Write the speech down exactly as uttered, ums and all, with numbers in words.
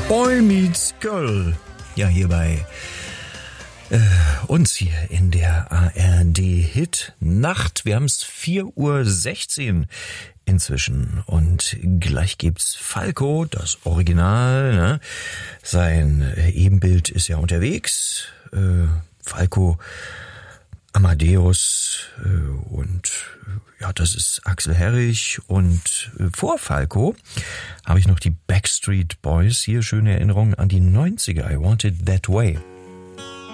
Boy Meets Girl. Ja, hier bei äh, uns hier in der A R D-Hit-Nacht. Wir haben es vier Uhr sechzehn inzwischen und gleich gibt's Falco, das Original. Ne? Sein Ebenbild ist ja unterwegs. Äh, Falco, Amadeus äh, und ja, das ist Axel Herrich. Und äh, vor Falco habe ich noch die Backstreet Boys. Hier schöne Erinnerungen an die neunziger. I Want It That Way.